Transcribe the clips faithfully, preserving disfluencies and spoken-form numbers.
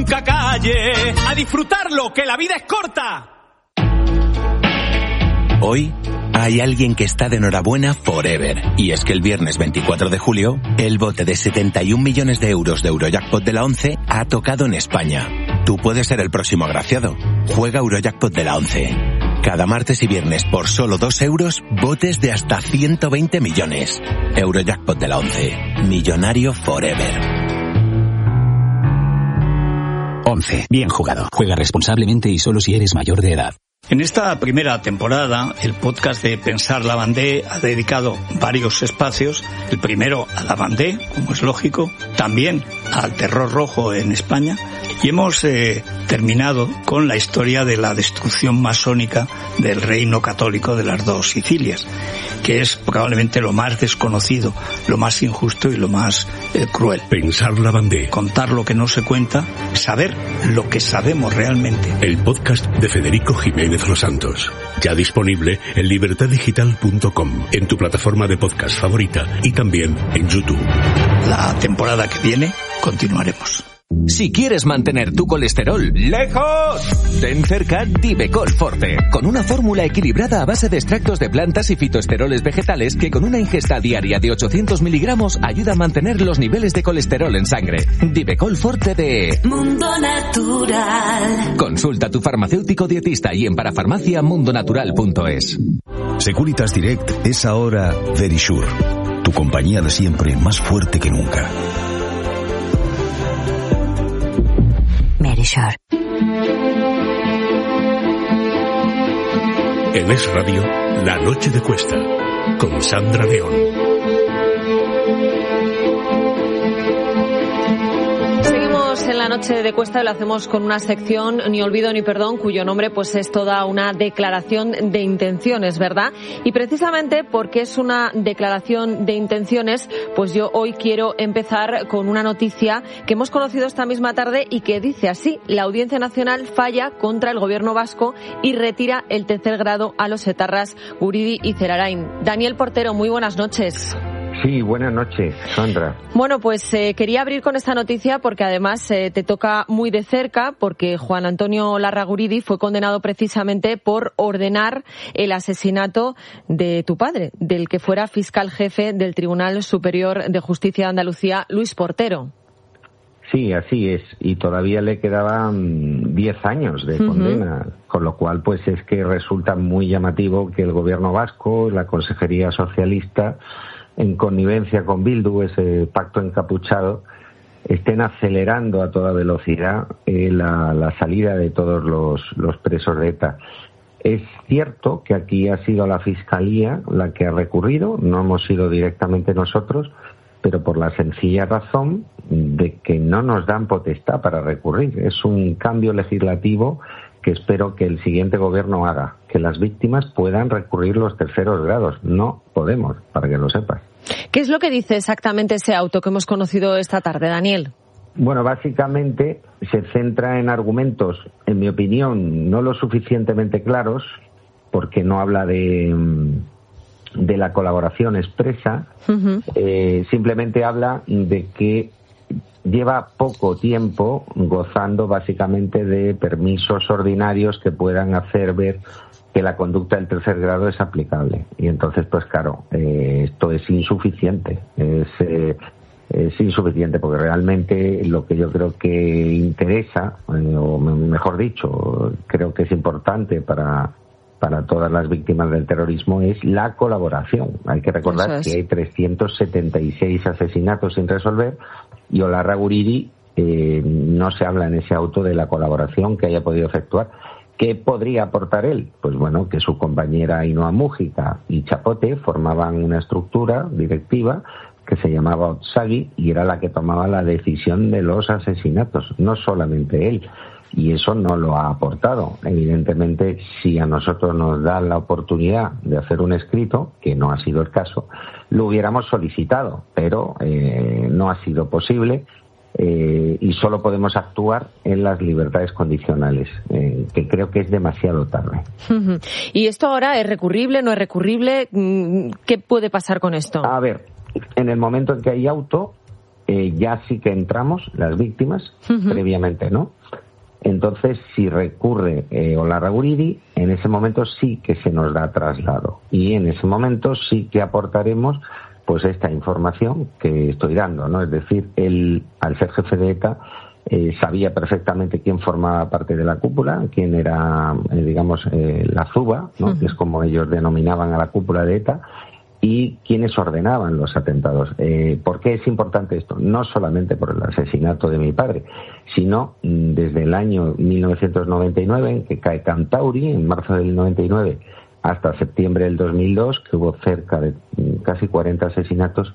nunca calle. A disfrutarlo, que la vida es corta. Hoy hay alguien que está de enhorabuena forever. Y es que el viernes veinticuatro de julio, el bote de setenta y un millones de euros de Eurojackpot de la ONCE ha tocado en España. Tú puedes ser el próximo agraciado. Juega Eurojackpot de la ONCE. Cada martes y viernes por solo dos euros, botes de hasta ciento veinte millones. Eurojackpot de la ONCE. Millonario forever. ONCE. Bien jugado. Juega responsablemente y solo si eres mayor de edad. En esta primera temporada, el podcast de Pensar Lavandé ha dedicado varios espacios. El primero a Lavandé, como es lógico, también al terror rojo en España. Y hemos eh, terminado con la historia de la destrucción masónica del reino católico de las dos Sicilias, que es probablemente lo más desconocido, lo más injusto y lo más eh, cruel. Pensar Lavandé. Contar lo que no se cuenta, saber lo que sabemos realmente. El podcast de Federico Jiménez Los Santos. Ya disponible en libertad digital punto com, en tu plataforma de podcast favorita y también en YouTube. La temporada que viene continuaremos. Si quieres mantener tu colesterol lejos, ten cerca Divecol Forte, con una fórmula equilibrada a base de extractos de plantas y fitoesteroles vegetales que con una ingesta diaria de ochocientos miligramos ayuda a mantener los niveles de colesterol en sangre. Divecol Forte de Mundo Natural. Consulta a tu farmacéutico dietista y en parafarmacia mundonatural punto es. Securitas Direct es ahora Verisure, tu compañía de siempre más fuerte que nunca. Verisure. En Es Radio, La Noche de Cuesta, con Sandra León. En la noche de Cuesta lo hacemos con una sección Ni olvido ni perdón, cuyo nombre pues es toda una declaración de intenciones, ¿verdad? Y precisamente porque es una declaración de intenciones, pues yo hoy quiero empezar con una noticia que hemos conocido esta misma tarde y que dice así: la Audiencia Nacional falla contra el gobierno vasco y retira el tercer grado a los etarras Guridi y Zerarain. Daniel Portero, muy buenas noches. Sí, buenas noches, Sandra. Bueno, pues eh, quería abrir con esta noticia porque además eh, te toca muy de cerca, porque Juan Antonio Larraguridi fue condenado precisamente por ordenar el asesinato de tu padre, del que fuera fiscal jefe del Tribunal Superior de Justicia de Andalucía, Luis Portero. Sí, así es, y todavía le quedaban diez años de condena, uh-huh. Con lo cual pues es que resulta muy llamativo que el gobierno vasco, la Consejería Socialista, en connivencia con Bildu, ese pacto encapuchado, estén acelerando a toda velocidad eh, la, la salida de todos los, los presos de ETA. Es cierto que aquí ha sido la Fiscalía la que ha recurrido, no hemos sido directamente nosotros, pero por la sencilla razón de que no nos dan potestad para recurrir. Es un cambio legislativo que espero que el siguiente gobierno haga, que las víctimas puedan recurrir los terceros grados. No podemos, para que lo sepas. ¿Qué es lo que dice exactamente ese auto que hemos conocido esta tarde, Daniel? Bueno, básicamente se centra en argumentos, en mi opinión, no lo suficientemente claros, porque no habla de, de la colaboración expresa, uh-huh. eh, simplemente habla de que lleva poco tiempo gozando básicamente de permisos ordinarios que puedan hacer ver que la conducta del tercer grado es aplicable. Y entonces, pues claro, eh, esto es insuficiente. Es, eh, es insuficiente porque realmente lo que yo creo que interesa, eh, o mejor dicho, creo que es importante para para todas las víctimas del terrorismo es la colaboración. Hay que recordar es. que hay trescientos setenta y seis asesinatos sin resolver y Larraguridi eh, no se habla en ese auto de la colaboración que haya podido efectuar. ¿Qué podría aportar él? Pues bueno, que su compañera Ainhoa Mújica y Chapote formaban una estructura directiva que se llamaba Otsagi y era la que tomaba la decisión de los asesinatos, no solamente él. Y eso no lo ha aportado. Evidentemente, si a nosotros nos da la oportunidad de hacer un escrito, que no ha sido el caso, lo hubiéramos solicitado, pero eh, no ha sido posible eh, y solo podemos actuar en las libertades condicionales, eh, que creo que es demasiado tarde. Uh-huh. ¿Y esto ahora es recurrible, no es recurrible? ¿Qué puede pasar con esto? A ver, en el momento en que hay auto, eh, ya sí que entramos, las víctimas, uh-huh. previamente no. Entonces, si recurre eh, Olarra Guridi, en ese momento sí que se nos da traslado. Y en ese momento sí que aportaremos pues esta información que estoy dando, ¿no? Es decir, él, al ser jefe de ETA, eh, sabía perfectamente quién formaba parte de la cúpula, quién era, eh, digamos, eh, la Zuba, ¿no? Uh-huh. Que es como ellos denominaban a la cúpula de ETA, y quienes ordenaban los atentados. Eh, ¿Por qué es importante esto? No solamente por el asesinato de mi padre, sino desde el año mil novecientos noventa y nueve, en que cae Cantauri, en marzo del noventa y nueve, hasta septiembre del dos mil dos, que hubo cerca de casi cuarenta asesinatos,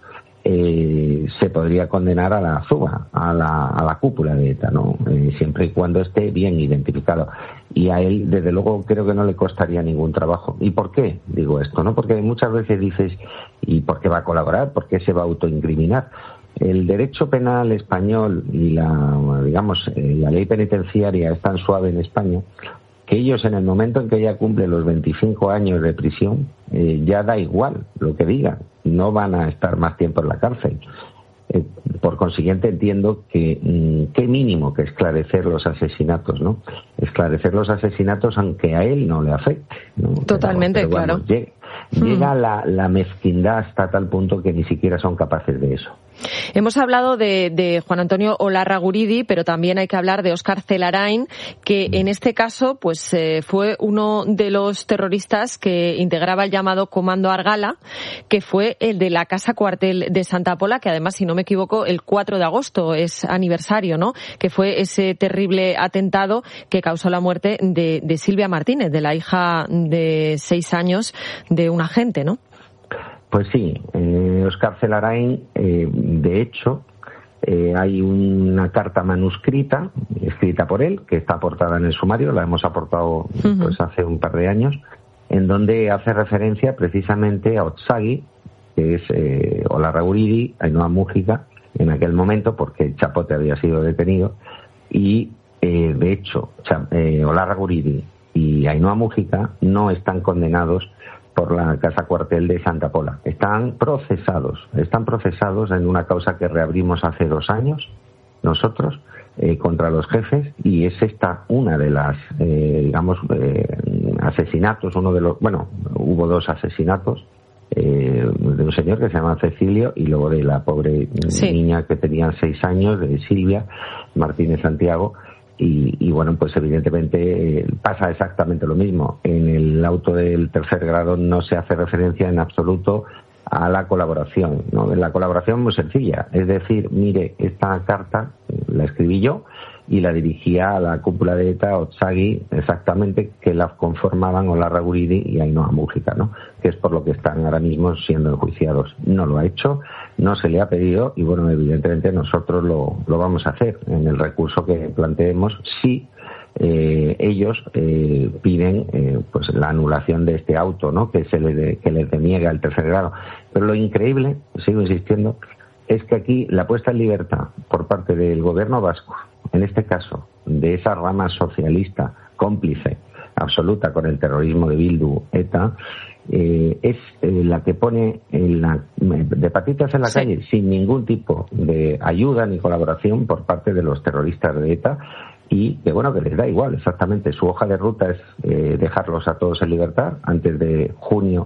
eh, se podría condenar a la Zuba, a la, a la cúpula de ETA, ¿no? Eh, siempre y cuando esté bien identificado. Y a él, desde luego, creo que no le costaría ningún trabajo. ¿Y por qué digo esto? ¿No? Porque muchas veces dices, ¿y por qué va a colaborar? ¿Por qué se va a autoincriminar? El derecho penal español y la, digamos, eh, la ley penitenciaria es tan suave en España que ellos, en el momento en que ya cumple los veinticinco años de prisión, eh, ya da igual lo que digan, no van a estar más tiempo en la cárcel. Eh, por consiguiente, entiendo que mmm, qué mínimo que esclarecer los asesinatos, ¿no? Esclarecer los asesinatos aunque a él no le afecte, ¿no? Totalmente, pero, pero, bueno, claro. Llega, llega mm. la, la mezquindad hasta tal punto que ni siquiera son capaces de eso. Hemos hablado de, de Juan Antonio Olarra Guridi, pero también hay que hablar de Óscar Celarain, que en este caso pues eh, fue uno de los terroristas que integraba el llamado Comando Argala, que fue el de la Casa Cuartel de Santa Pola, que además, si no me equivoco, el cuatro de agosto es aniversario, ¿no? Que fue ese terrible atentado que causó la muerte de, de Silvia Martínez, de la hija de seis años de un agente, ¿no? Pues sí, eh, Óscar Celarain, eh, de hecho, eh, hay una carta manuscrita, escrita por él, que está aportada en el sumario, la hemos aportado uh-huh. pues hace un par de años, en donde hace referencia precisamente a Otsagui, que es eh, Olarra Guridi, Ainhoa Múgica, en aquel momento, porque el Chapote había sido detenido, y eh, de hecho, eh, Olarra Guridi y Ainhoa Múgica no están condenados por la Casa Cuartel de Santa Pola. Están procesados, están procesados en una causa que reabrimos hace dos años, nosotros, eh, contra los jefes, y es esta una de las, eh, digamos, eh, asesinatos, uno de los, bueno, hubo dos asesinatos, eh, de un señor que se llama Cecilio y luego de la pobre sí. niña que tenía seis años, de Silvia Martínez Santiago. Y, y bueno, pues evidentemente eh, pasa exactamente lo mismo. En el auto del tercer grado no se hace referencia en absoluto a la colaboración, ¿no? La colaboración es muy sencilla. Es decir, mire, esta carta la escribí yo y la dirigía a la cúpula de ETA, Otsagui, exactamente, que la conformaban Olarra Guridi y Ainhoa Múgica, ¿no? Que es por lo que están ahora mismo siendo enjuiciados. No lo ha hecho, no se le ha pedido y, bueno, evidentemente nosotros lo, lo vamos a hacer en el recurso que planteemos si eh, ellos eh, piden eh, pues la anulación de este auto, ¿no? Que se le de, que les deniega el tercer grado. Pero lo increíble, sigo insistiendo, es que aquí la puesta en libertad por parte del gobierno vasco, en este caso de esa rama socialista cómplice absoluta con el terrorismo de Bildu, ETA, eh, es eh, la que pone en la, de patitas en la sí. calle sin ningún tipo de ayuda ni colaboración por parte de los terroristas de ETA, y que bueno, que les da igual exactamente. Su hoja de ruta es eh, dejarlos a todos en libertad antes de junio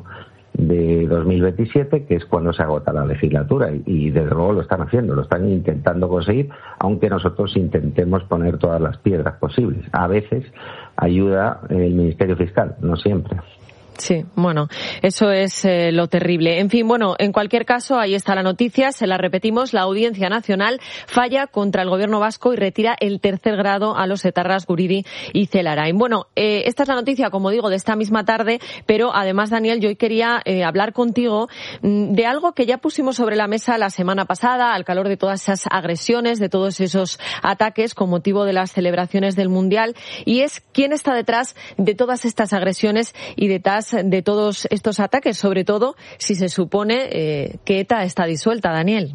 de dos mil veintisiete, que es cuando se agota la legislatura, y, y desde luego lo están haciendo, lo están intentando conseguir, aunque nosotros intentemos poner todas las piedras posibles. A veces ayuda el Ministerio Fiscal, no siempre. Sí, bueno, eso es eh, lo terrible. En fin, bueno, en cualquier caso, ahí está la noticia, se la repetimos, la Audiencia Nacional falla contra el gobierno vasco y retira el tercer grado a los etarras Guridi y Celarain. Bueno, eh, esta es la noticia, como digo, de esta misma tarde, pero además, Daniel, yo hoy quería eh, hablar contigo mmm, de algo que ya pusimos sobre la mesa la semana pasada, al calor de todas esas agresiones, de todos esos ataques con motivo de las celebraciones del Mundial, y es quién está detrás de todas estas agresiones y detrás de todos estos ataques, sobre todo si se supone eh, que ETA está disuelta, Daniel.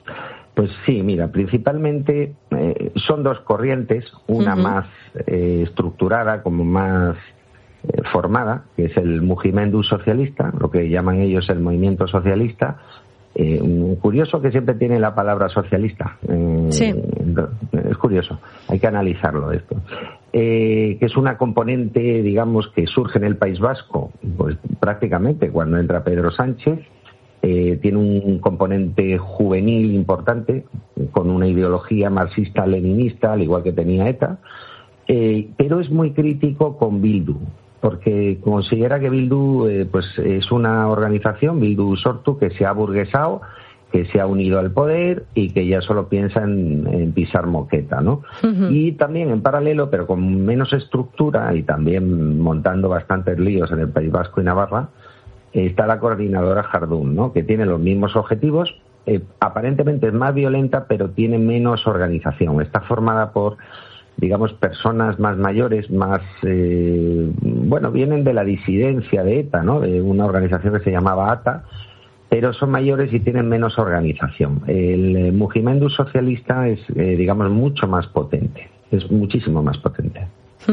Pues sí, mira, principalmente eh, son dos corrientes, una uh-huh. más eh, estructurada, como más eh, formada, que es el Mugimendu socialista, lo que llaman ellos el movimiento socialista, Eh, un curioso que siempre tiene la palabra socialista. Eh, sí. Es curioso, hay que analizarlo esto. Eh, que es una componente, digamos, que surge en el País Vasco, pues prácticamente cuando entra Pedro Sánchez. Eh, tiene un componente juvenil importante, con una ideología marxista-leninista, al igual que tenía ETA, eh, pero es muy crítico con Bildu, porque considera que Bildu eh, pues es una organización, Bildu Sortu, que se ha burguesado, que se ha unido al poder y que ya solo piensa en, en pisar moqueta, ¿no? Uh-huh. Y también en paralelo, pero con menos estructura y también montando bastantes líos en el País Vasco y Navarra, está la coordinadora Jardún, ¿no? Que tiene los mismos objetivos, eh, aparentemente es más violenta, pero tiene menos organización. Está formada por, digamos, personas más mayores, más, eh, bueno, vienen de la disidencia de ETA, ¿no? De una organización que se llamaba ATA, pero son mayores y tienen menos organización. El Mugimendu socialista es, eh, digamos, mucho más potente, es muchísimo más potente.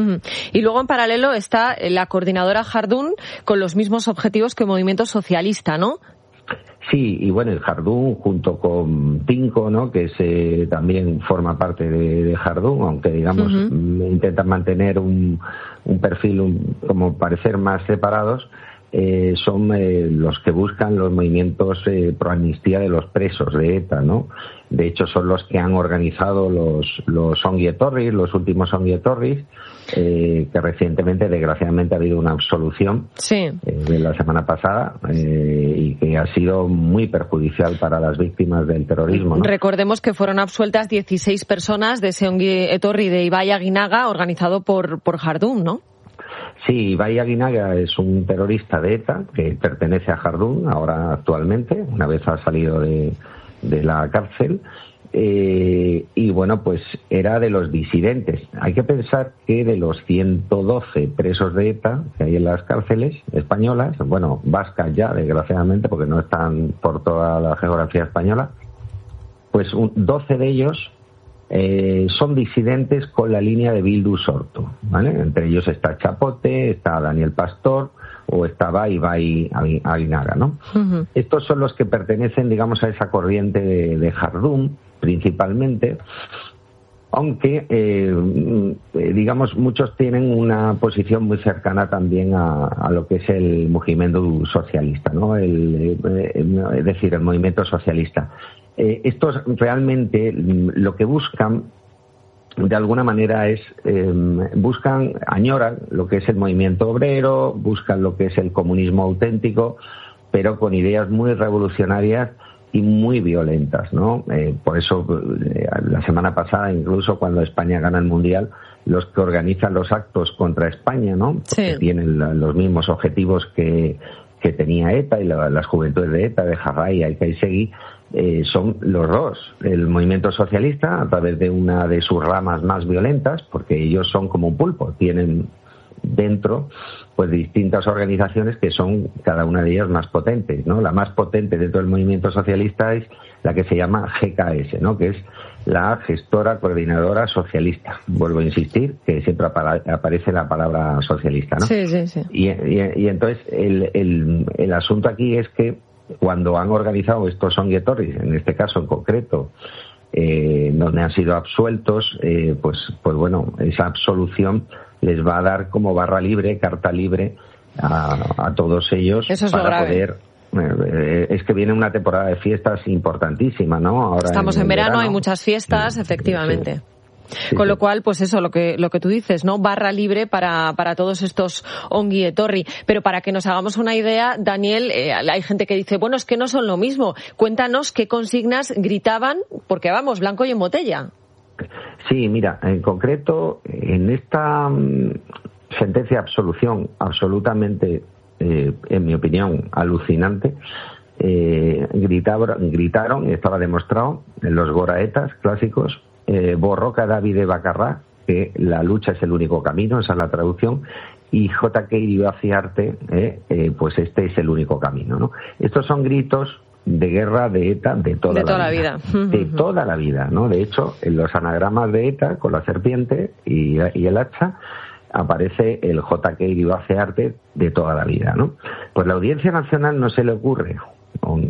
Y luego en paralelo está la coordinadora Jardún con los mismos objetivos que el movimiento socialista, ¿no? Sí, y bueno, el Jardún junto con Pinco, ¿no? Que se, también forma parte de, de Jardún, aunque digamos uh-huh. intentan mantener un, un perfil un, como parecer más separados. Eh, son eh, los que buscan los movimientos eh, pro amnistía de los presos de ETA, ¿no? De hecho, son los que han organizado los, los Ongi Etorris, los últimos Ongi Etorris, eh, que recientemente, desgraciadamente, ha habido una absolución sí. eh, de la semana pasada eh, y que ha sido muy perjudicial para las víctimas del terrorismo, ¿no? Recordemos que fueron absueltas dieciséis personas de ese Ongi Etorri de Ibai Aguinaga, organizado por, por Jardún, ¿no? Sí, Ibai Aguinaga es un terrorista de ETA que pertenece a Jardún ahora actualmente, una vez ha salido de, de la cárcel, eh, y bueno, pues era de los disidentes. Hay que pensar que de los ciento doce presos de ETA que hay en las cárceles españolas, bueno, vascas ya, desgraciadamente, porque no están por toda la geografía española, pues un, doce de ellos Eh, son disidentes con la línea de Bildu Sortu, ¿vale? Entre ellos está Chapote, está Daniel Pastor o estaba Ibai Aguinaga, ¿no? Uh-huh. Estos son los que pertenecen, digamos, a esa corriente de, de Jardún, principalmente, aunque, eh, digamos, muchos tienen una posición muy cercana también a, a lo que es el Mugimendu socialista, ¿no? El, eh, es decir, el movimiento socialista. Eh, estos realmente lo que buscan, de alguna manera, es eh, buscan, añoran lo que es el movimiento obrero, buscan lo que es el comunismo auténtico, pero con ideas muy revolucionarias y muy violentas, ¿no? Eh, por eso, eh, la semana pasada, incluso cuando España gana el Mundial, los que organizan los actos contra España, ¿no? Porque sí. tienen la, los mismos objetivos que, que tenía ETA y la, las juventudes de ETA, de Jarray y Kaysegui, eh, son los dos. El movimiento socialista, a través de una de sus ramas más violentas, porque ellos son como un pulpo, tienen dentro pues distintas organizaciones que son cada una de ellas más potentes, ¿no? La más potente dentro del movimiento socialista es la que se llama G K S, ¿no? Que es la gestora coordinadora socialista. Vuelvo a insistir que siempre aparece la palabra socialista, ¿no? Sí, sí, sí. Y, y, y entonces el, el, el asunto aquí es que cuando han organizado estos Ongi Etorris, en este caso en concreto, eh, donde han sido absueltos, eh, pues, pues bueno, esa absolución les va a dar como barra libre, carta libre a, a todos ellos. Eso es para lo poder. Eh, es que viene una temporada de fiestas importantísima, ¿no? Ahora estamos en, en verano, verano, hay muchas fiestas, sí, efectivamente. Sí. Sí, Con lo sí. cual, pues eso, lo que lo que tú dices, ¿no? Barra libre para para todos estos Ongi Etorri. Pero para que nos hagamos una idea, Daniel, eh, hay gente que dice, bueno, es que no son lo mismo. Cuéntanos qué consignas gritaban, porque vamos, blanco y en botella. Sí, mira, en concreto, en esta um, sentencia de absolución absolutamente, eh, en mi opinión, alucinante, eh, gritaron, gritaron, y estaba demostrado en los goraetas clásicos, eh, Borroca David Bacarrá, que la lucha es el único camino, esa es la traducción, y J K Iribarziarte, eh, eh, pues este es el único camino, ¿no? Estos son gritos de guerra de ETA de toda, de la, toda vida. la vida. De toda la vida, ¿no? De hecho, en los anagramas de ETA, con la serpiente y, y el hacha, aparece el J K Iribarziarte de toda la vida, ¿no? Pues la Audiencia Nacional no se le ocurre, en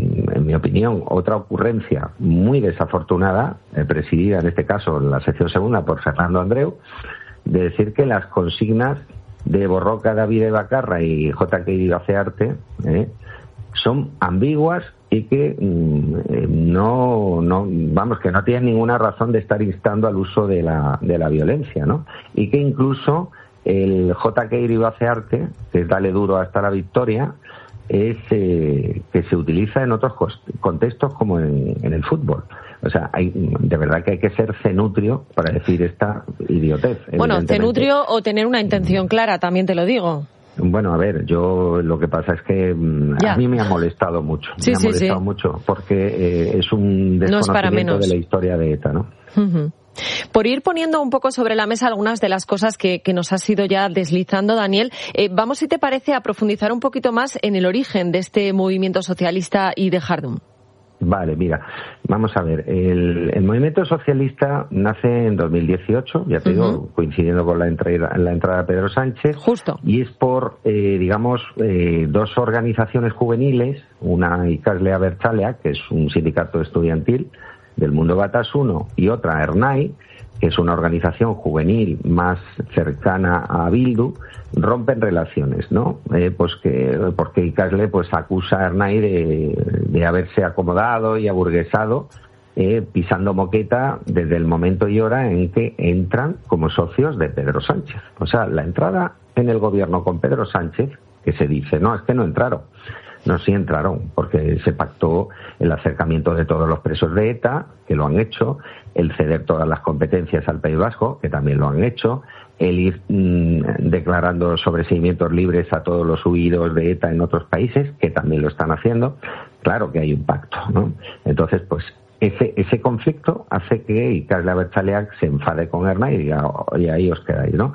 mi opinión, otra ocurrencia muy desafortunada, eh, presidida en este caso en la sección segunda por Fernando Andreu, de decir que las consignas de Borroca, David Bacarra y J K Iribarcearte eh, son ambiguas y que eh, no, no, vamos, que no tienen ninguna razón de estar instando al uso de la, de la violencia, ¿no? Y que incluso el J K Iribarcearte, que es dale duro hasta la victoria, es eh, que se utiliza en otros contextos como en, en el fútbol. O sea, hay, de verdad que hay que ser cenutrio para decir esta idiotez. Bueno, cenutrio o tener una intención clara, también te lo digo. Bueno, a ver, yo lo que pasa es que ya. a mí me ha molestado mucho. Sí, me ha sí, molestado sí. mucho porque eh, es un desconocimiento no es de la historia de ETA, ¿no? Uh-huh. Por ir poniendo un poco sobre la mesa algunas de las cosas que, que nos has ido ya deslizando, Daniel, eh, vamos, si te parece, a profundizar un poquito más en el origen de este movimiento socialista y de Jardún. Vale, mira, vamos a ver, el, el movimiento socialista nace en dos mil dieciocho, ya te uh-huh. digo, coincidiendo con la entrada, la entrada de Pedro Sánchez. Justo. Y es por, eh, digamos, eh, dos organizaciones juveniles, una Ikasle Abertzalea, que es un sindicato estudiantil del mundo Batasuna, y otra Ernai, que es una organización juvenil más cercana a Bildu, rompen relaciones, ¿no? Eh, pues que porque Ikasle pues acusa a Ernai de, de haberse acomodado y aburguesado, eh, pisando moqueta desde el momento y hora en que entran como socios de Pedro Sánchez. O sea, la entrada en el gobierno con Pedro Sánchez, que se dice, no, es que no entraron. No, sí entraron, porque se pactó el acercamiento de todos los presos de ETA, que lo han hecho, el ceder todas las competencias al País Vasco, que también lo han hecho, el ir mmm, declarando sobreseimientos libres a todos los huidos de ETA en otros países, que también lo están haciendo. Claro que hay un pacto, ¿no? Entonces, pues, ese ese conflicto hace que Ikasle Abertzaleak se enfade con Ernai y diga, oye, ahí os quedáis, ¿no?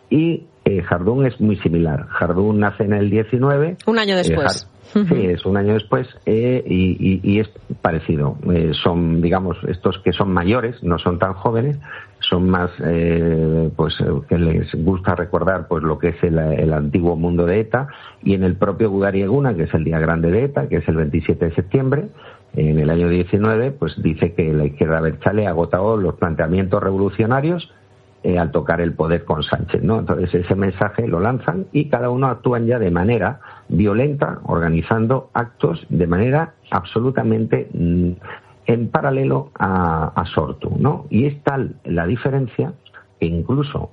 Y eh, Jardún es muy similar. Jardún nace en el diecinueve. Un año después. Eh, Sí, es un año después eh, y, y, y es parecido. Eh, son, digamos, estos que son mayores, no son tan jóvenes, son más, eh, pues, que les gusta recordar, pues, lo que es el, el antiguo mundo de ETA, y en el propio Gudari Eguna, que es el día grande de ETA, que es el veintisiete de septiembre, en el año diecinueve, pues dice que la izquierda abertzale ha agotado los planteamientos revolucionarios Eh, al tocar el poder con Sánchez, ¿no? Entonces ese mensaje lo lanzan y cada uno actúan ya de manera violenta, organizando actos de manera absolutamente mm, en paralelo a, a Sortu, ¿no? Y es tal la diferencia que incluso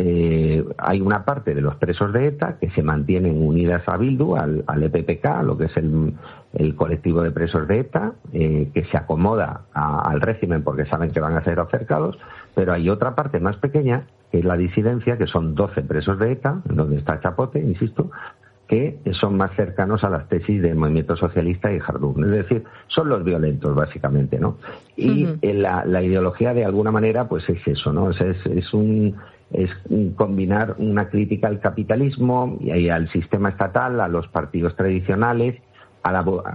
eh, hay una parte de los presos de ETA que se mantienen unidas a Bildu, al, al E P P K, lo que es el, el colectivo de presos de ETA, eh, que se acomoda a, al régimen porque saben que van a ser acercados, pero hay otra parte más pequeña, que es la disidencia, que son doce presos de ETA, donde está Chapote, insisto, que son más cercanos a las tesis del movimiento socialista y Jardún. Es decir, son los violentos, básicamente, ¿no? Y uh-huh. la, la ideología, de alguna manera, pues es eso, ¿no? O sea, es, es un... es combinar una crítica al capitalismo y al sistema estatal, a los partidos tradicionales, al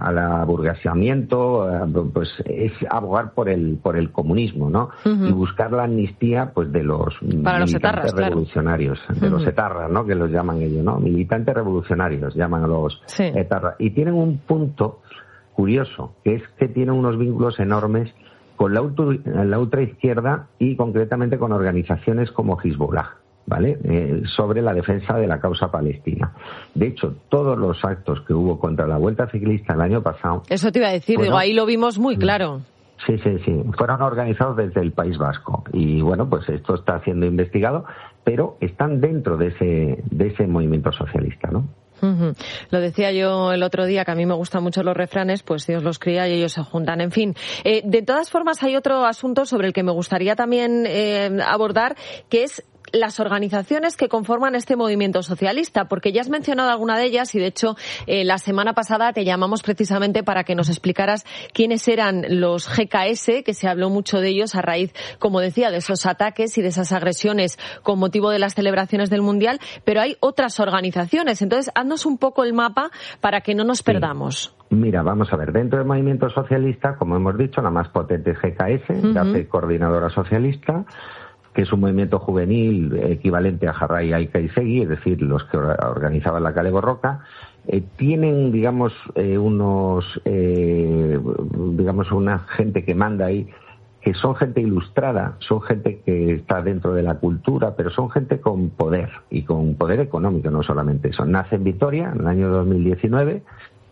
aburguesamiento, pues es abogar por el por el comunismo, ¿no? Uh-huh. Y buscar la amnistía, pues, de los Para militantes los etarras, revolucionarios, claro. de Uh-huh. los etarras, ¿no? Que los llaman ellos, ¿no? Militantes revolucionarios llaman a los sí. etarras. Y tienen un punto curioso, que es que tienen unos vínculos enormes con la, ultra, la ultraizquierda y concretamente con organizaciones como Hezbollah, ¿vale? Eh, sobre la defensa de la causa palestina. De hecho, todos los actos que hubo contra la Vuelta Ciclista el año pasado... Eso te iba a decir, bueno, digo, ahí lo vimos muy claro. Sí, sí, sí. Fueron organizados desde el País Vasco. Y bueno, pues esto está siendo investigado, pero están dentro de ese, de ese movimiento socialista, ¿no? Uh-huh. Lo decía yo el otro día, que a mí me gustan mucho los refranes, pues Dios los cría y ellos se juntan. En fin, eh, de todas formas hay otro asunto sobre el que me gustaría también eh, abordar, que es las organizaciones que conforman este movimiento socialista, porque ya has mencionado alguna de ellas y, de hecho, eh, la semana pasada te llamamos precisamente para que nos explicaras quiénes eran los G K S, que se habló mucho de ellos a raíz, como decía, de esos ataques y de esas agresiones con motivo de las celebraciones del Mundial, pero hay otras organizaciones. Entonces, haznos un poco el mapa para que no nos perdamos. Sí. Mira, vamos a ver, dentro del movimiento socialista, como hemos dicho, la más potente es G K S, uh-huh. G A C, Coordinadora Socialista. que es un movimiento juvenil equivalente a Jarray y Aikaisegui, es decir, los que organizaban la Kale Borroka. Eh, tienen, digamos, eh, unos, eh, digamos, una gente que manda ahí, que son gente ilustrada, son gente que está dentro de la cultura, pero son gente con poder, y con poder económico, no solamente eso. Nace en Vitoria en el año dos mil diecinueve,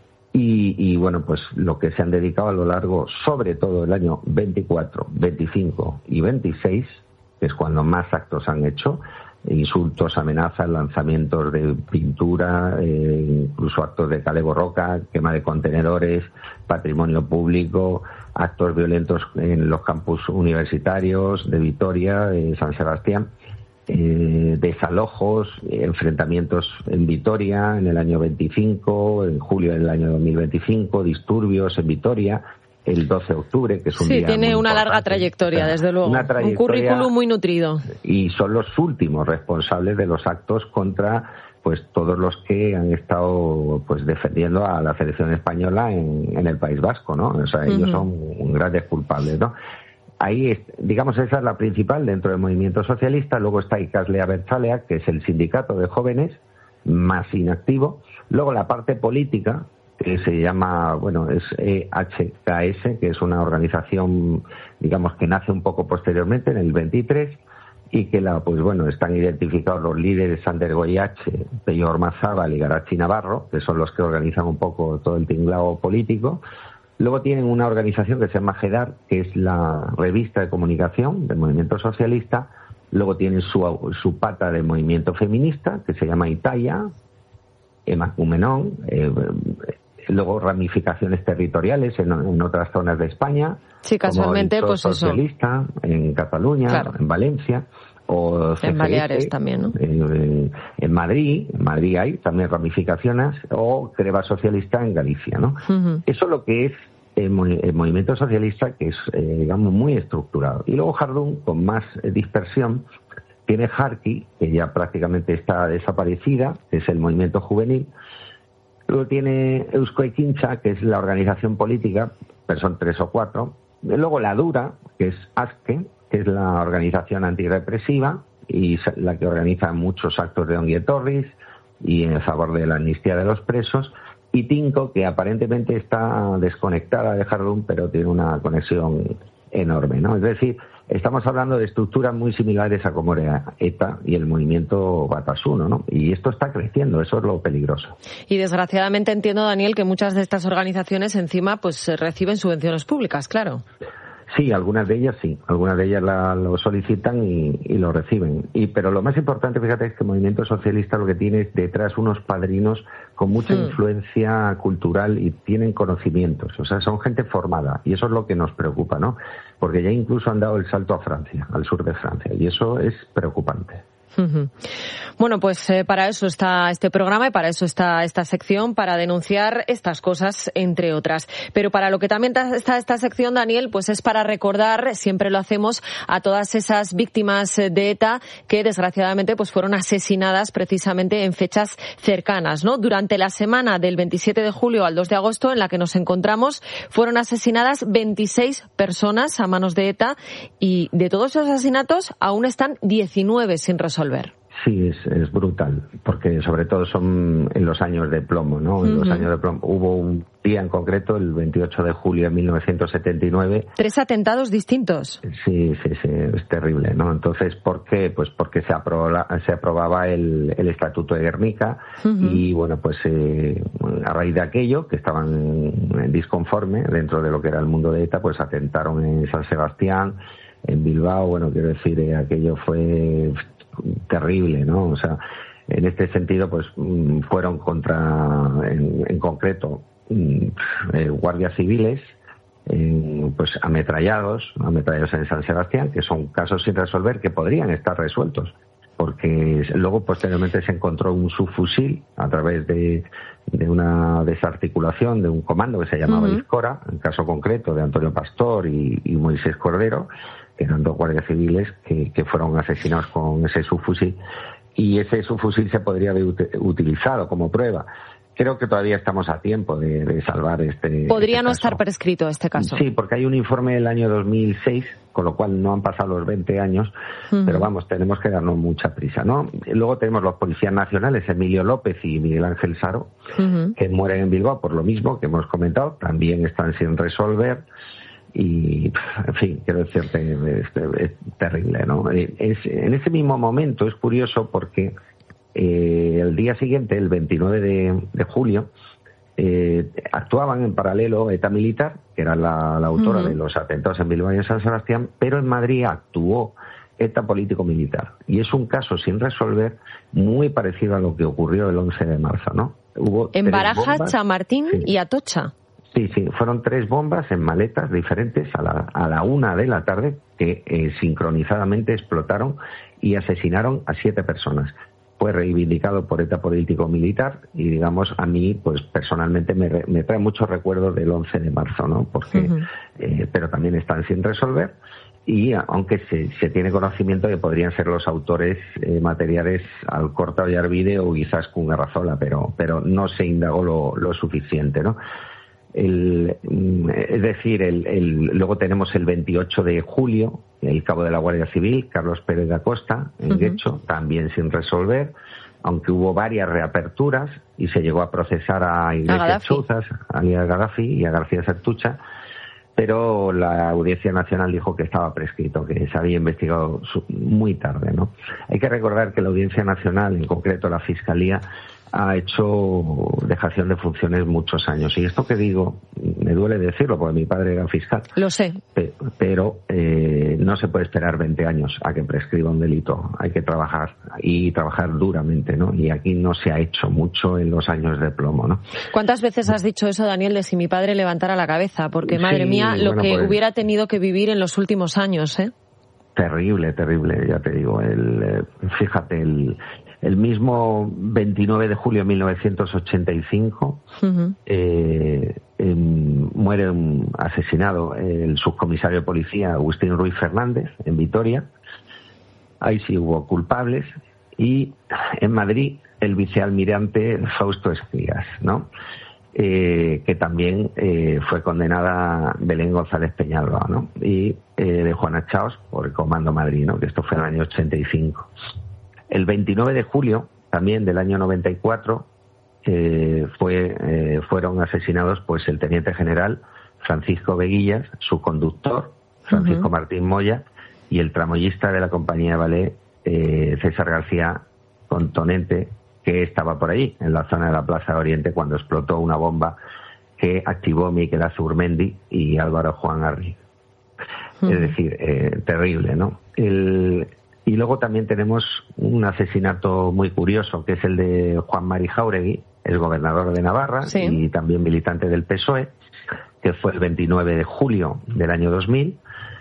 y, y bueno, pues lo que se han dedicado a lo largo, sobre todo el año veinticuatro, veinticinco y veintiséis, que es cuando más actos han hecho, insultos, amenazas, lanzamientos de pintura, eh, incluso actos de Kale Borroka, quema de contenedores, patrimonio público, actos violentos en los campus universitarios de Vitoria, de San Sebastián, eh, desalojos, enfrentamientos en Vitoria en el año veinticinco, en julio del año dos mil veinticinco, disturbios en Vitoria, el doce de octubre, que es un sí, día tiene muy una importante. larga trayectoria, desde luego. Una trayectoria, un currículum muy nutrido. Y son los últimos responsables de los actos contra pues todos los que han estado pues defendiendo a la selección española en, en el País Vasco, ¿no? O sea, ellos uh-huh. son grandes culpables, ¿no? Ahí, digamos, esa es la principal dentro del movimiento socialista. Luego está Ikasle Abertzaleak, que es el sindicato de jóvenes más inactivo. Luego la parte política, que se llama, bueno, es E H K S, que es una organización, digamos, que nace un poco posteriormente, en el veintitrés, y que, la pues bueno, están identificados los líderes Ander Goyache, Peyo Ormazábal y Garachi Navarro, que son los que organizan un poco todo el tinglado político. Luego tienen una organización que se llama GEDAR, que es la revista de comunicación del movimiento socialista. Luego tienen su, su pata de movimiento feminista, que se llama Itaia, Emakumenon, eh, luego ramificaciones territoriales en, en otras zonas de España. Sí, casualmente, como el pues socialista, eso. En Cataluña, claro. En Valencia, o C F S, en Baleares también, ¿no? En, en Madrid, en Madrid hay también ramificaciones, o Creva Socialista en Galicia, ¿no? Uh-huh. Eso es lo que es el, el movimiento socialista, que es, eh, digamos, muy estructurado. Y luego Jardún, con más eh, dispersión, tiene Jarki, que ya prácticamente está desaparecida, que es el movimiento juvenil. Luego tiene Eusko Ekintza, que es la organización política, pero son tres o cuatro. Luego la Dura, que es Azke, que es la organización antirrepresiva y la que organiza muchos actos de Ongi Etorris y en favor de la amnistía de los presos. Y Tinko, que aparentemente está desconectada de Jardún, pero tiene una conexión enorme, ¿no? Es decir, estamos hablando de estructuras muy similares a como era ETA y el movimiento Batasuna, ¿no? Y esto está creciendo, eso es lo peligroso. Y desgraciadamente entiendo, Daniel, que muchas de estas organizaciones encima pues reciben subvenciones públicas, claro. Sí, algunas de ellas sí, algunas de ellas la, lo solicitan y, y lo reciben. Y pero lo más importante, fíjate, es que el movimiento socialista lo que tiene es detrás unos padrinos con mucha hmm. influencia cultural y tienen conocimientos, o sea, son gente formada y eso es lo que nos preocupa, ¿no? Porque ya incluso han dado el salto a Francia, al sur de Francia, y eso es preocupante. Uh-huh. Bueno, pues eh, para eso está este programa y para eso está esta sección, para denunciar estas cosas, entre otras. Pero para lo que también está esta sección, Daniel, pues es para recordar, siempre lo hacemos, a todas esas víctimas de ETA que desgraciadamente pues fueron asesinadas precisamente en fechas cercanas, ¿no? Durante la semana del veintisiete de julio al dos de agosto en la que nos encontramos, fueron asesinadas veintiséis personas a manos de ETA y de todos esos asesinatos aún están diecinueve sin resolver. Sí, es, es brutal, porque sobre todo son en los años de plomo, ¿no? En uh-huh. los años de plomo. Hubo un día en concreto, el veintiocho de julio de mil novecientos setenta y nueve. Tres atentados distintos. Sí, sí, sí, es terrible, ¿no? Entonces, ¿por qué? Pues porque se, aproba, se aprobaba el, el Estatuto de Guernica uh-huh. y, bueno, pues eh, a raíz de aquello, que estaban disconforme dentro de lo que era el mundo de ETA, pues atentaron en San Sebastián, en Bilbao, bueno, quiero decir, eh, aquello fue terrible, ¿no? O sea, en este sentido, pues fueron contra, en, en concreto, eh, guardias civiles, eh, pues ametrallados, ametrallados en San Sebastián, que son casos sin resolver que podrían estar resueltos, porque luego posteriormente se encontró un subfusil a través de, de una desarticulación de un comando que se llamaba uh-huh. Iscora, en caso concreto de Antonio Pastor y, y Moisés Cordero, que eran dos guardias civiles que, que fueron asesinados con ese subfusil, y ese subfusil se podría haber ut- utilizado como prueba. Creo que todavía estamos a tiempo de, de salvar este Podría este no caso. estar prescrito este caso. Sí, porque hay un informe del año dos mil seis, con lo cual no han pasado los veinte años, uh-huh. pero vamos, tenemos que darnos mucha prisa, ¿no? Y luego tenemos los policías nacionales, Emilio López y Miguel Ángel Saro, uh-huh. que mueren en Bilbao por lo mismo que hemos comentado, también están sin resolver. Y, en fin, quiero decirte, es, es terrible, ¿no? Es, en ese mismo momento es curioso porque eh, el día siguiente, el veintinueve de julio, eh, actuaban en paralelo ETA Militar, que era la, la autora uh-huh. de los atentados en Bilbao y en San Sebastián, pero en Madrid actuó ETA Político Militar. Y es un caso sin resolver muy parecido a lo que ocurrió el once de marzo, ¿no? Hubo en Barajas, bombas, Chamartín sí. y Atocha. Sí, sí, fueron tres bombas en maletas diferentes a la, a la una de la tarde que eh, sincronizadamente explotaron y asesinaron a siete personas. Fue reivindicado por ETA Político Militar y, digamos, a mí, pues personalmente me, me trae muchos recuerdos del once de marzo, ¿no? Porque, uh-huh. eh, pero también están sin resolver y aunque se, se tiene conocimiento de que podrían ser los autores eh, materiales Alcorta y Arvide o quizás Cungarrazola, pero, pero no se indagó lo, lo suficiente, ¿no? El, es decir, el, el, luego tenemos el veintiocho de julio, el cabo de la Guardia Civil, Carlos Pérez da Costa, en uh-huh. Guecho, también sin resolver, aunque hubo varias reaperturas y se llegó a procesar a Iglesias Chouzas, a Alias Gaddafi y a García Sertucha, pero la Audiencia Nacional dijo que estaba prescrito, que se había investigado muy tarde, ¿no? Hay que recordar que la Audiencia Nacional, en concreto la Fiscalía, ha hecho dejación de funciones muchos años. Y esto que digo, me duele decirlo, porque mi padre era fiscal. Lo sé. Pero eh, no se puede esperar veinte años a que prescriba un delito. Hay que trabajar, y trabajar duramente, ¿no? Y aquí no se ha hecho mucho en los años de plomo, ¿no? ¿Cuántas veces has dicho eso, Daniel, de si mi padre levantara la cabeza? Porque, madre sí, mía, lo bueno, que pues, hubiera tenido que vivir en los últimos años, ¿eh? Terrible, terrible, ya te digo. El, fíjate, el... El mismo veintinueve de julio de mil novecientos ochenta y cinco uh-huh. eh, eh, muere un asesinado el subcomisario de policía Agustín Ruiz Fernández en Vitoria. Ahí sí hubo culpables. Y en Madrid el vicealmirante Fausto Escrigas, ¿no? Eh, que también eh, fue condenada Belén González Peñalba, ¿no? Y eh, de Juana Chaos por el Comando Madrid, ¿no? Que esto fue en el año ochenta y cinco. El veintinueve de julio, también del año noventa y cuatro, eh, fue, eh, fueron asesinados pues el teniente general Francisco Veguillas, su conductor, Francisco uh-huh. Martín Moya, y el tramoyista de la compañía de ballet, eh, César García Contonente, que estaba por ahí, en la zona de la Plaza de Oriente, cuando explotó una bomba que activó Miquel Azurmendi y Álvaro Juan Arri. Uh-huh. Es decir, eh, terrible, ¿no? El... Y luego también tenemos un asesinato muy curioso, que es el de Juan Mari Jáuregui, el gobernador de Navarra sí. y también militante del P S O E, que fue el veintinueve de julio del año dos mil,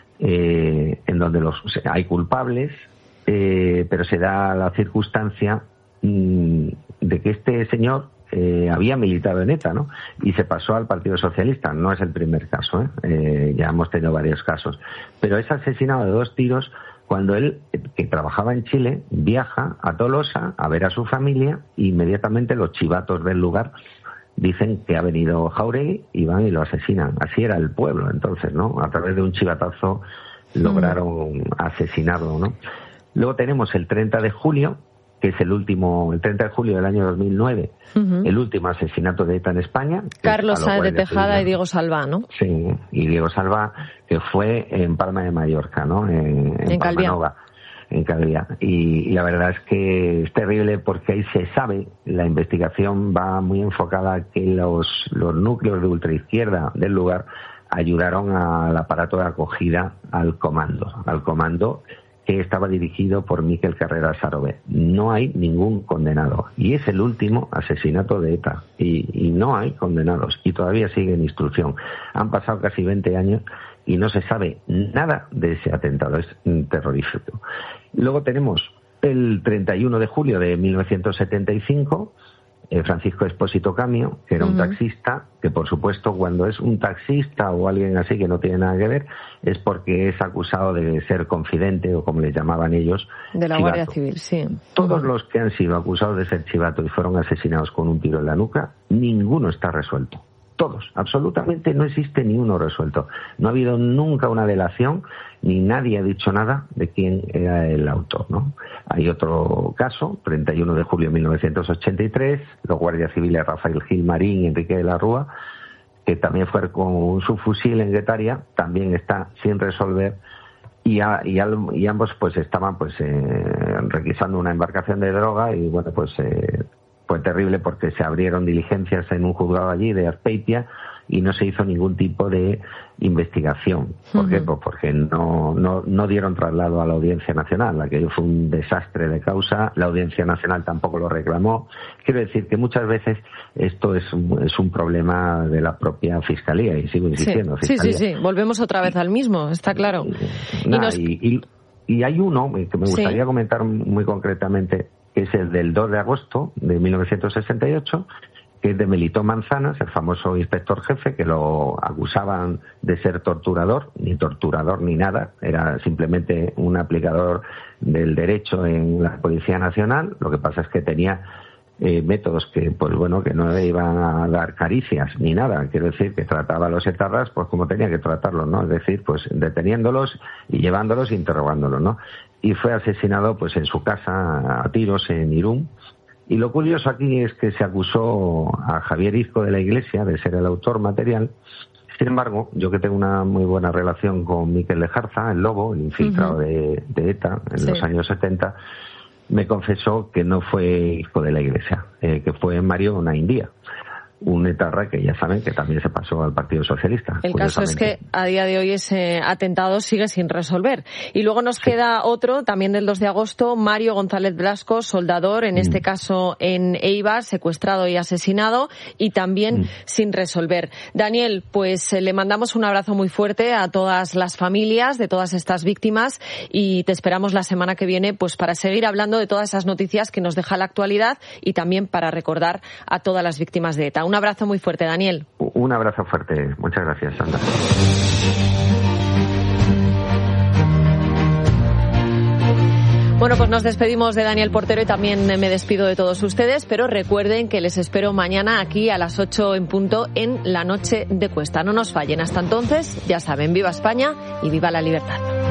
eh, en donde los hay culpables, eh, pero se da la circunstancia mmm, de que este señor eh, había militado en ETA, ¿no? Y se pasó al Partido Socialista. No es el primer caso, ¿eh? Eh, ya hemos tenido varios casos. Pero es asesinado de dos tiros cuando él, que trabajaba en Chile, viaja a Tolosa a ver a su familia e inmediatamente los chivatos del lugar dicen que ha venido Jáuregui y van y lo asesinan. Así era el pueblo entonces, ¿no? A través de un chivatazo lograron mm. asesinarlo, ¿no? Luego tenemos el treinta de julio, que es el último, el treinta de julio del año dos mil nueve, uh-huh. el último asesinato de ETA en España. Carlos Sáenz de Tejada y Diego Salvá, ¿no? Sí, y Diego Salvá, que fue en Palma de Mallorca, ¿no? En, en, en Palmanova, en Calviá. Y, y la verdad es que es terrible porque ahí se sabe, la investigación va muy enfocada a que los, los núcleos de ultraizquierda del lugar ayudaron al aparato de acogida al comando, al comando que estaba dirigido por Miquel Carrera Sarové. No hay ningún condenado. Y es el último asesinato de ETA. Y, y no hay condenados. Y todavía sigue en instrucción. Han pasado casi veinte años y no se sabe nada de ese atentado. Es terrorífico. Luego tenemos el treinta y uno de julio de mil novecientos setenta y cinco, eh, Francisco Espósito Camio, que era uh-huh. un taxista, que por supuesto cuando es un taxista o alguien así que no tiene nada que ver, es porque es acusado de ser confidente, o como les llamaban ellos, de la chivato. Guardia Civil, sí. Todos uh-huh. los que han sido acusados de ser chivato y fueron asesinados con un tiro en la nuca, ninguno está resuelto. Todos, absolutamente no existe ni uno resuelto. No ha habido nunca una delación, ni nadie ha dicho nada de quién era el autor, ¿no? Hay otro caso, treinta y uno de julio de mil novecientos ochenta y tres, los guardias civiles Rafael Gil Marín y Enrique de la Rúa, que también fue con su fusil en Guetaria, también está sin resolver, y, a, y, al, y ambos pues estaban pues eh, requisando una embarcación de droga, y bueno, pues eh, fue terrible porque se abrieron diligencias en un juzgado allí de Azpeitia y no se hizo ningún tipo de investigación. ¿Por uh-huh. qué? Pues porque no, no, no dieron traslado a la Audiencia Nacional. Aquello fue un desastre de causa. La Audiencia Nacional tampoco lo reclamó. Quiero decir que muchas veces esto es un, es un problema de la propia Fiscalía, y sigo insistiendo. Sí, sí, sí, sí. Volvemos otra vez al mismo, está claro. Y, nada, y, nos... y, y, y hay uno que me gustaría sí. comentar muy concretamente, que es el del dos de agosto de mil novecientos sesenta y ocho, que es de Melitón Manzanas, el famoso inspector jefe, que lo acusaban de ser torturador, ni torturador ni nada, era simplemente un aplicador del derecho en la Policía Nacional. Lo que pasa es que tenía eh, métodos que, pues bueno, que no le iban a dar caricias ni nada. Quiero decir que trataba a los etarras pues como tenía que tratarlos, ¿no? Es decir, pues deteniéndolos y llevándolos e interrogándolos, ¿no? Y fue asesinado pues en su casa a tiros en Irún. Y lo curioso aquí es que se acusó a Javier Izco de la Iglesia de ser el autor material. Sin embargo, yo que tengo una muy buena relación con Miquel Lejarza, el Lobo, el infiltrado uh-huh. de, de ETA en sí. los años setenta, me confesó que no fue Izco de la Iglesia, eh, que fue Mario Naindía, un etarra que ya saben que también se pasó al Partido Socialista. El caso es que a día de hoy ese atentado sigue sin resolver. Y luego nos sí. queda otro, también del dos de agosto, Mario González Blasco, soldador, en mm. este caso en Eibar, secuestrado y asesinado, y también mm. sin resolver. Daniel, pues le mandamos un abrazo muy fuerte a todas las familias de todas estas víctimas, y te esperamos la semana que viene pues para seguir hablando de todas esas noticias que nos deja la actualidad, y también para recordar a todas las víctimas de ETA. Un abrazo muy fuerte, Daniel. Un abrazo fuerte. Muchas gracias, Sandra. Bueno, pues nos despedimos de Daniel Portero y también me despido de todos ustedes, pero recuerden que les espero mañana aquí a las ocho en punto en La Noche de Cuesta. No nos fallen. Hasta entonces, ya saben, viva España y viva la libertad.